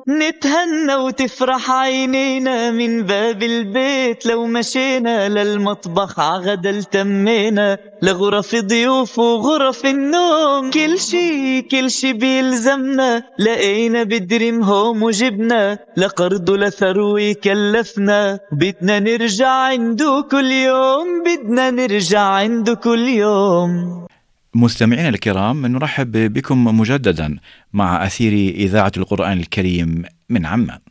نتهنى وتفرح عينينا من باب البيت، لو مشينا للمطبخ عغدا التمينا، لغرف ضيوف وغرف النوم، كل شي بيلزمنا لقينا بدريم هوم وجبنا، لقرض لثروي كلفنا، بدنا نرجع عنده كل يوم، بدنا نرجع عنده كل يوم. مستمعينا الكرام، نرحب بكم مجددا مع أثير إذاعة القرآن الكريم من عمان.